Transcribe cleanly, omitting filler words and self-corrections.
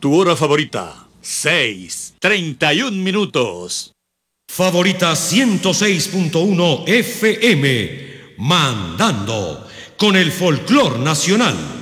Tu hora favorita, 6:31. Favorita 106.1 FM, mandando con el folclor nacional.